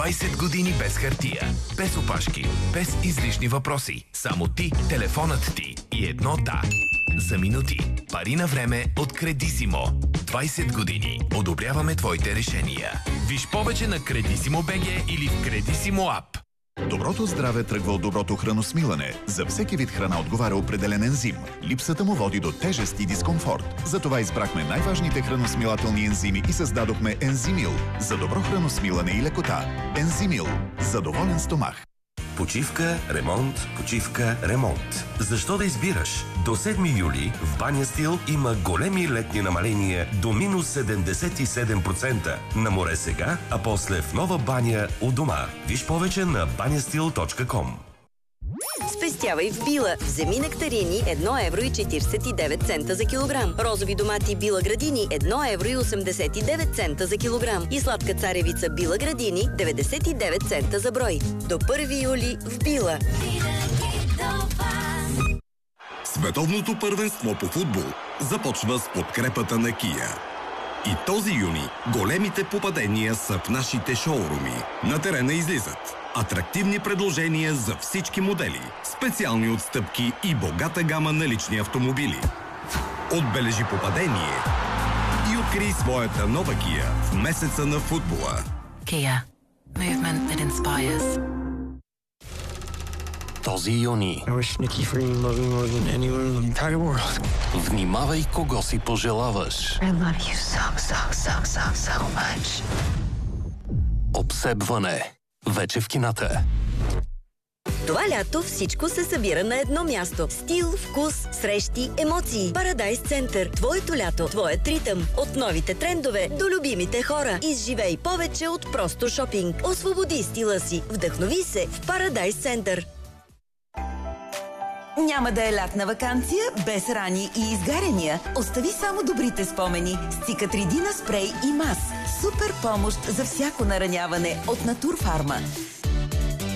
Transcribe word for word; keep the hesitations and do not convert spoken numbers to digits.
двайсет години без хартия, без опашки, без излишни въпроси. Само ти, телефонът ти и едно да. За минути. Пари на време от Кредисимо. двайсет години. Одобряваме твоите решения. Виж повече на Кредисимо БГ или в Кредисимо ап. Доброто здраве тръгва от доброто храносмилане. За всеки вид храна отговаря определен ензим. Липсата му води до тежест и дискомфорт. Затова избрахме най-важните храносмилателни ензими и създадохме Ензимил. За добро храносмилане и лекота. Ензимил. За доволен стомах. Почивка, ремонт, почивка, ремонт. Защо да избираш? До седми юли в Баня Стил има големи летни намаления до минус седемдесет и седем процента. На море сега, а после в нова баня у дома. Виж повече на баня стил точка ком. Спестявай в Била. Вземи нектарини едно евро и четиридесет и девет цента за килограм. Розови домати Била Градини едно евро и осемдесет и девет цента за килограм. И сладка царевица Била Градини деветдесет и девет цента за брой. До първи юли в Била. Световното първенство по футбол започва с подкрепата на Kia. И този юни големите попадения са в нашите шоуруми. На терена излизат атрактивни предложения за всички модели, специални отстъпки и богата гама на лични автомобили. Отбележи попадение и открий своята нова Kia в месеца на футбола. Kia. Movement that inspires. Този юни. Внимавай кого си пожелаваш. I love you so, so, so, so, so much. Обсебване. Вече в кината. Това лято всичко се събира на едно място. Стил, вкус, срещи, емоции. Парадайс Център. Твоето лято, твоят ритъм. От новите трендове до любимите хора. Изживей повече от просто шопинг. Освободи стила си. Вдъхнови се в Парадайс Център. Няма да е лятна ваканция без рани и изгаряния. Остави само добрите спомени с Цикатридина спрей и мас. Супер помощ за всяко нараняване от Натурфарма.